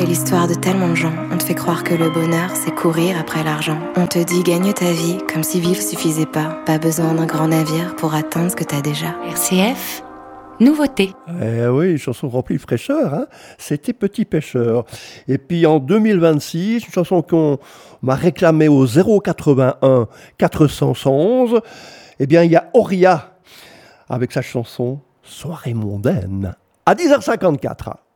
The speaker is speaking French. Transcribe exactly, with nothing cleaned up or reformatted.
fait l'histoire de tellement de gens. On te fait croire que le bonheur, c'est courir après l'argent. On te dit gagne ta vie, comme si vivre suffisait pas. Pas besoin d'un grand navire pour atteindre ce que t'as déjà. R C F, nouveauté. Eh oui, une chanson remplie de fraîcheur, hein. C'était Petit Pêcheur. Et puis en deux mille vingt-six, une chanson qu'on m'a réclamée au zéro quatre-vingt-un quatre cent onze, eh bien il y a Auria avec sa chanson Soirée mondaine à dix heures cinquante-quatre.